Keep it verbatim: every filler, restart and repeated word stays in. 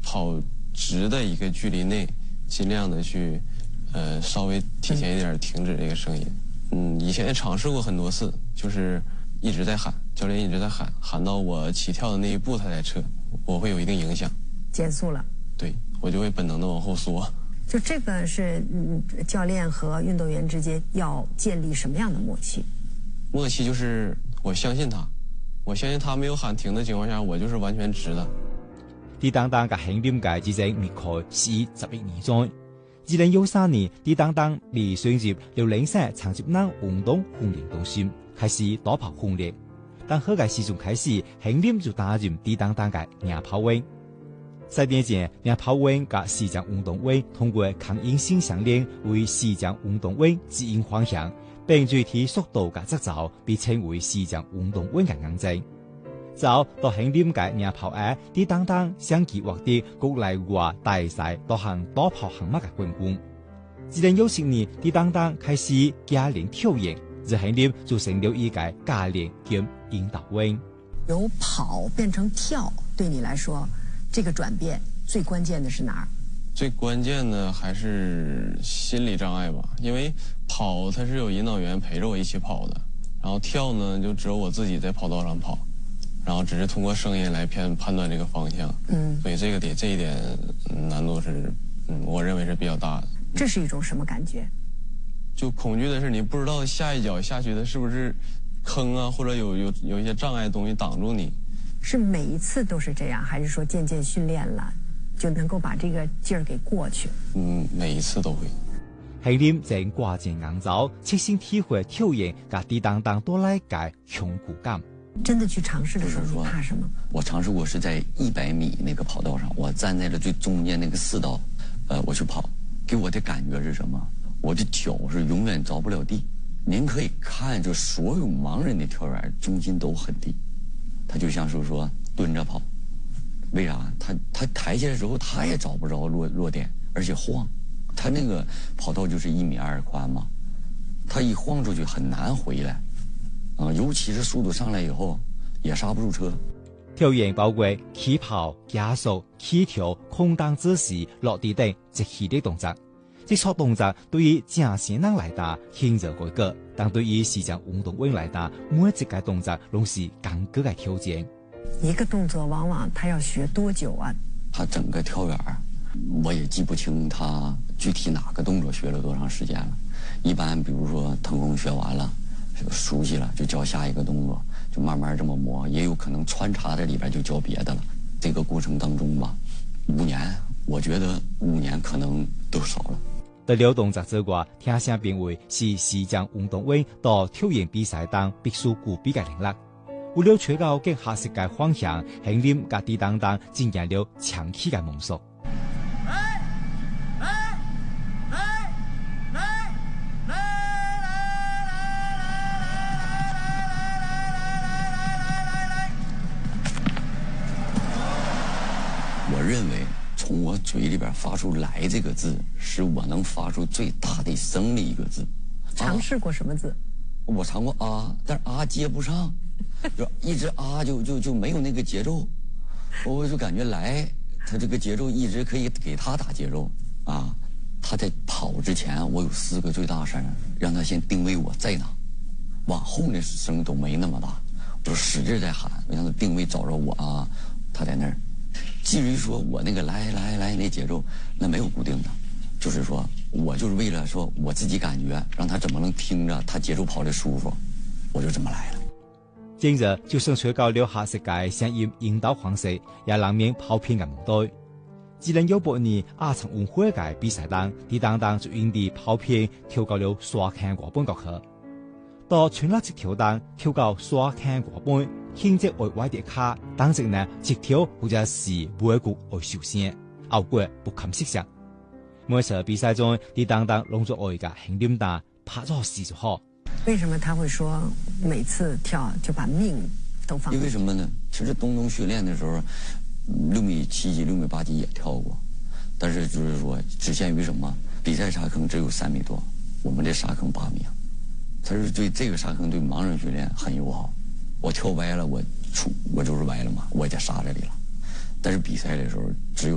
跑直的一个距离内，尽量的去，呃，稍微体现一点停止这个声音。嗯，以前也尝试过很多次，就是一直在喊，教练一直在喊，喊到我起跳的那一步他才撤，我会有一定影响。 减速了。 对，我就会本能的往后缩。 就这个是嗯，教练和运动员之间要建立什么样的默契？ 默契就是我相信他，我相信他没有喊停的情况下，我就是完全直的。 李当当嘅兄弟界之前密開是十一年左。二零一三年，李當當被選入遼寧省長接南運動訓練中心，開始多跑訓練。但好嘅時陣開始，兄弟就擔任李當當嘅領跑員。十年前，領跑員及視像運動員通過抗隱性項鏈為視像運動員指引方向，並具體速度嘅節奏被稱為視像運動員嘅認證。早到兄弟界領跑嘅李當當相繼獲得國內外大賽多項多跑項目嘅冠軍。二零一七年，李當當開始加練跳遠，而兄弟就成了一個教練兼引導員。 由跑變成跳，對你來說，這個轉變最關鍵的是哪兒？ 最關鍵的還是心理障礙吧，因為跑它是有引導員陪着我一起跑的，然後跳呢就只有我自己在跑道上跑。然後只是通過聲音來判判斷這個方向，嗯，所以這個點這一點難度是，嗯，我認為是比較大的。 這是一種什麼感覺？ 就恐懼的是你不知道下一腳下去的是不是坑啊，或者有有有一些障礙的東西擋住你。 是每一次都是這樣，還是說漸漸訓練了就能夠把這個勁兒給過去？ 嗯，每一次都會。 兄弟正掛正硬走，切身體會跳遠和李當當多來嘅恐懼感。 真的去嘗試的時候，你怕什麼？ 我嘗試過是在一百米那個跑道上，我站在了最中間那個四道，呃，我去跑，給我的感覺是什麼？我的腳是永遠着不了地。您可以看，就所有盲人的跳遠重心都很低，他就像是說蹲着跑，為啥？他他抬起來之後，他也找不着落落點，而且晃。他那個跑道就是一米二寬嘛，他一晃出去很難回來。啊，尤其是速度上來以後，也剎不住車。 跳遠包括起跑、加速、起跳、空檔姿勢、落地等一系列動作。這些動作對於正常人來打輕則改革，但對於視像運動員來打，每一個動作都是更高嘅挑戰。 一個動作往往他要學多久啊？ 他整個跳遠，我也記不清他具體哪個動作學了多長時間了。一般比如說騰空學完了。熟悉了就教下一個動作，就慢慢這麼磨，也有可能穿插在裏邊就教別的了。這個過程當中吧，五年，我覺得五年可能都少了。 在了動作之外，聽聲變為是視像運動員到跳遠比賽當必須具備嘅能力。為了取到更合適嘅方向，兄弟和李當當進行了長期嘅摸索。 我認為從我嘴裏邊發出來這個字，是我能發出最大的聲的一個字。 嘗試過什麼字？ 我嘗過啊，但是啊接不上，就一直啊就就就沒有那個節奏。我就感覺來，他這個節奏一直可以給他打節奏啊。他在跑之前，我有四個最大聲，讓他先定位我在哪，往後那聲都沒那麼大，就使勁在喊，讓他定位找着我啊，他在那兒。至於說我那個來來來那節奏，那沒有固定的，就是說我就是為了說我自己感覺，讓他怎麼能聽着他節奏跑得舒服，我就這麼來了。 今日就算取到了合適嘅聲音引導方式，也難免跑偏嘅門對。二零一八年亞殘運會嘅比賽當，李當當就因地跑偏跳到了沙坑外半角去。到全拉直跳當跳到沙坑外半，輕則會歪跌卡，當時呢直跳或者是尾骨會受傷，後果不堪設想。每次比賽中，李當當攏做愛嘅兄弟打拍咗死就好。 為什麼他會說每次跳就把命都放？ 因為什麼呢？其實東東訓練的時候，六米七級、六米八級也跳過，但是就是說只限於什麼？比賽沙坑只有三米多，我們這沙坑八米。他是對這個沙坑對盲人訓練很友好。我跳歪了，我出我就是歪了嘛，我也在沙這裡了。但是比賽的時候只有